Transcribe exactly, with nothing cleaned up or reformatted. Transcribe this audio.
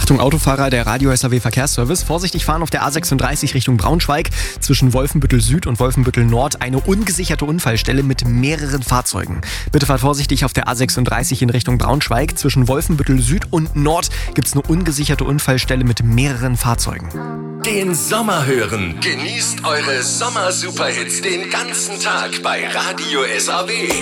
Achtung Autofahrer, der Radio S A W Verkehrsservice. Vorsichtig fahren auf der A sechsunddreißig Richtung Braunschweig. Zwischen Wolfenbüttel Süd und Wolfenbüttel Nord eine ungesicherte Unfallstelle mit mehreren Fahrzeugen. Bitte fahrt vorsichtig auf der A sechsunddreißig in Richtung Braunschweig. Zwischen Wolfenbüttel Süd und Nord gibt es eine ungesicherte Unfallstelle mit mehreren Fahrzeugen. Den Sommer hören. Genießt eure Sommer-Superhits den ganzen Tag bei Radio S A W.